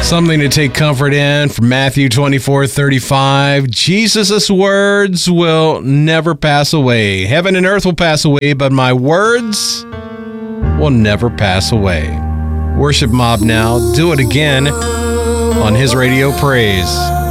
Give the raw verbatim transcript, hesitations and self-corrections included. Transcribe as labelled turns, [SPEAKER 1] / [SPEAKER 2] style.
[SPEAKER 1] Something to take comfort in from Matthew twenty-four thirty-five. Jesus' words will never pass away. Heaven and earth will pass away, but my words will never pass away. Worship Mob now. Do it again on His Radio Praise.